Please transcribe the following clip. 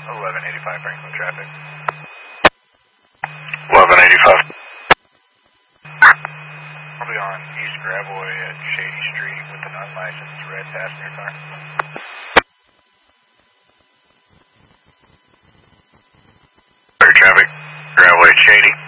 1185 Franklin traffic. 1185. Probably on East Gravois at Shady Street with an unlicensed red passenger car. Traffic, Gravois, Shady.